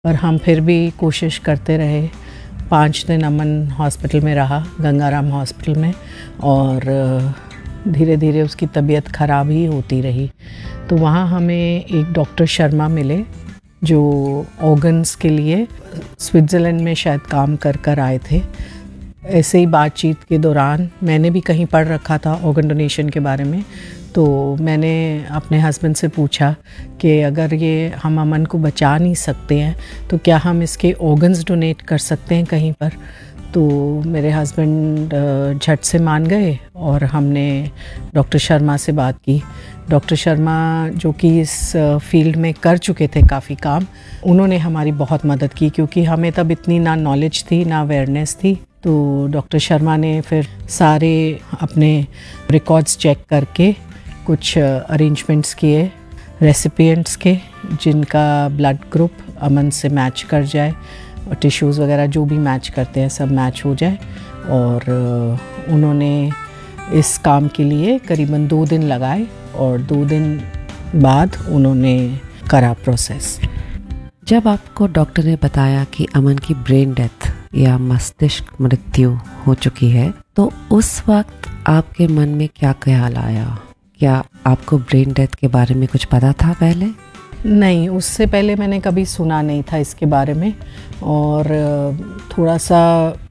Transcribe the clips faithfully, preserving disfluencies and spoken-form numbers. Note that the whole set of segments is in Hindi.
पर हम फिर भी कोशिश करते रहे। पाँच दिन अमन हॉस्पिटल में रहा, गंगाराम हॉस्पिटल में, और धीरे धीरे उसकी तबीयत ख़राब ही होती रही। तो वहाँ हमें एक डॉक्टर शर्मा मिले जो ऑर्गन्स के लिए स्विट्ज़रलैंड में शायद काम कर कर आए थे। ऐसे ही बातचीत के दौरान मैंने भी कहीं पढ़ रखा था ऑर्गन डोनेशन के बारे में, तो मैंने अपने हस्बैंड से पूछा कि अगर ये हम अमन को बचा नहीं सकते हैं तो क्या हम इसके ऑर्गन्स डोनेट कर सकते हैं कहीं पर। तो मेरे हस्बैंड झट से मान गए और हमने डॉक्टर शर्मा से बात की। डॉक्टर शर्मा जो कि इस फील्ड में कर चुके थे काफ़ी काम, उन्होंने हमारी बहुत मदद की, क्योंकि हमें तब इतनी ना नॉलेज थी ना अवेयरनेस थी। तो डॉक्टर शर्मा ने फिर सारे अपने रिकॉर्ड्स चेक करके कुछ अरेंजमेंट्स किए रेसिपिएंट्स के, जिनका ब्लड ग्रुप अमन से मैच कर जाए और टिश्यूज़ वगैरह जो भी मैच करते हैं सब मैच हो जाए। और उन्होंने इस काम के लिए करीबन दो दिन लगाए और दो दिन बाद उन्होंने करा प्रोसेस। जब आपको डॉक्टर ने बताया कि अमन की ब्रेन डेथ या मस्तिष्क मृत्यु हो चुकी है, तो उस वक्त आपके मन में क्या ख्याल आया? क्या आपको ब्रेन डेथ के बारे में कुछ पता था पहले? नहीं, उससे पहले मैंने कभी सुना नहीं था इसके बारे में। और थोड़ा सा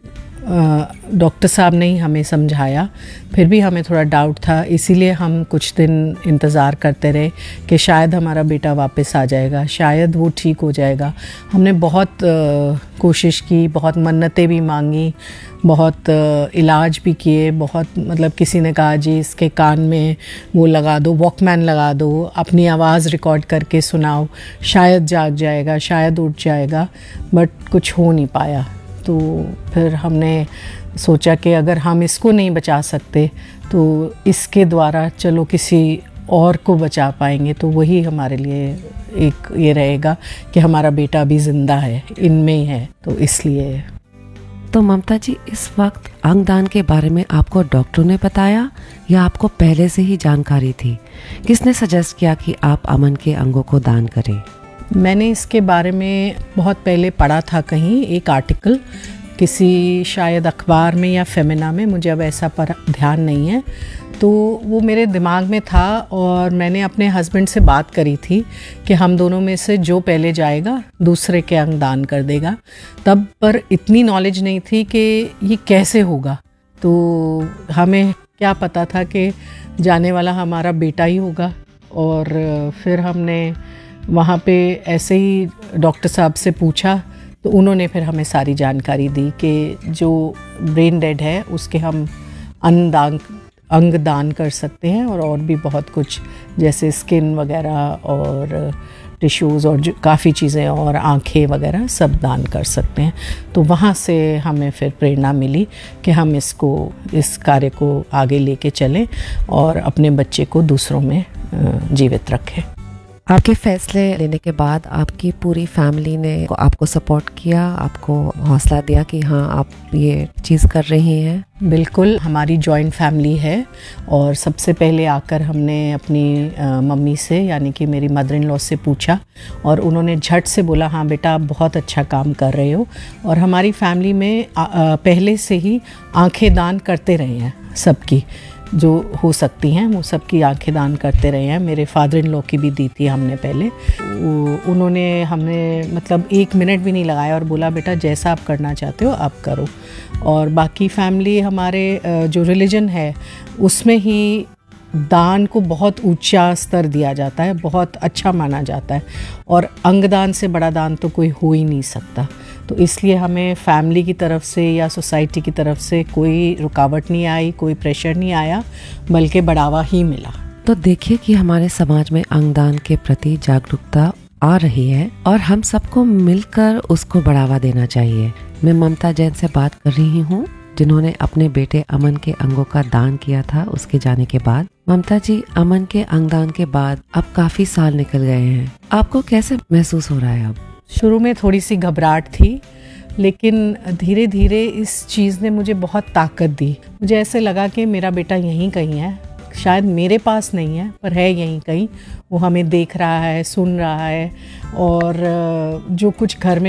डॉक्टर साहब ने ही हमें समझाया, फिर भी हमें थोड़ा डाउट था, इसीलिए हम कुछ दिन इंतज़ार करते रहे कि शायद हमारा बेटा वापस आ जाएगा, शायद वो ठीक हो जाएगा। हमने बहुत कोशिश की, बहुत मन्नतें भी मांगी, बहुत इलाज भी किए, बहुत मतलब किसी ने कहा जी इसके कान में वो लगा दो, वॉकमैन लगा दो, अपनी आवाज़ रिकॉर्ड करके सुनाओ, शायद जाग जाएगा, शायद उठ जाएगा, बट कुछ हो नहीं पाया। तो फिर हमने सोचा कि अगर हम इसको नहीं बचा सकते तो इसके द्वारा चलो किसी और को बचा पाएंगे, तो वही हमारे लिए एक ये रहेगा कि हमारा बेटा भी ज़िंदा है, इनमें ही है, तो इसलिए। तो ममता जी, इस वक्त अंगदान के बारे में आपको डॉक्टरों ने बताया या आपको पहले से ही जानकारी थी? किसने सजेस्ट किया कि आप अमन के अंगों को दान करें? मैंने इसके बारे में बहुत पहले पढ़ा था कहीं, एक आर्टिकल किसी शायद अखबार में या फेमिना में, मुझे अब ऐसा पर ध्यान नहीं है। तो वो मेरे दिमाग में था और मैंने अपने हस्बैंड से बात करी थी कि हम दोनों में से जो पहले जाएगा दूसरे के अंग दान कर देगा। तब पर इतनी नॉलेज नहीं थी कि ये कैसे होगा, तो हमें क्या पता था कि जाने वाला हमारा बेटा ही होगा। और फिर हमने वहाँ पे ऐसे ही डॉक्टर साहब से पूछा, तो उन्होंने फिर हमें सारी जानकारी दी कि जो ब्रेन डेड है उसके हम अंगदान अंग दान कर सकते हैं, और और भी बहुत कुछ जैसे स्किन वगैरह और टिश्यूज़ और जो काफ़ी चीज़ें और आँखें वगैरह सब दान कर सकते हैं। तो वहाँ से हमें फिर प्रेरणा मिली कि हम इसको इस कार्य को आगे लेके चलें और अपने बच्चे को दूसरों में जीवित रखें। आपके फैसले लेने के बाद आपकी पूरी फैमिली ने आपको सपोर्ट किया, आपको हौसला दिया कि हाँ आप ये चीज़ कर रही हैं? बिल्कुल, हमारी जॉइंट फैमिली है और सबसे पहले आकर हमने अपनी मम्मी से यानी कि मेरी मदर इन लॉ से पूछा और उन्होंने झट से बोला हाँ बेटा आप बहुत अच्छा काम कर रहे हो। और हमारी फैमिली में आ, आ, पहले से ही आंखें दान करते रहे हैं, सबकी जो हो सकती हैं वो सबकी आंखें दान करते रहे हैं। मेरे फादर इन लॉ की भी दी थी हमने पहले, उन्होंने हमने मतलब एक मिनट भी नहीं लगाया और बोला बेटा जैसा आप करना चाहते हो आप करो। और बाकी फैमिली हमारे जो रिलीजन है उसमें ही दान को बहुत ऊंचा स्तर दिया जाता है, बहुत अच्छा माना जाता है, और अंगदान से बड़ा दान तो कोई हो ही नहीं सकता। तो इसलिए हमें फैमिली की तरफ से या सोसाइटी की तरफ से कोई रुकावट नहीं आई, कोई प्रेशर नहीं आया, बल्कि बढ़ावा ही मिला। तो देखिए कि हमारे समाज में अंगदान के प्रति जागरूकता आ रही है और हम सबको मिलकर उसको बढ़ावा देना चाहिए। मैं ममता जैन से बात कर रही हूँ जिन्होंने अपने बेटे अमन के अंगों का दान किया था उसके जाने के बाद। ममता जी, अमन के अंगदान के बाद अब काफी साल निकल गए हैं, आपको कैसे महसूस हो रहा है अब? शुरू में थोड़ी सी घबराहट थी, लेकिन धीरे धीरे इस चीज़ ने मुझे बहुत ताकत दी। मुझे ऐसे लगा कि मेरा बेटा यहीं कहीं है, शायद मेरे पास नहीं है पर है यहीं कहीं, वो हमें देख रहा है, सुन रहा है, और जो कुछ घर में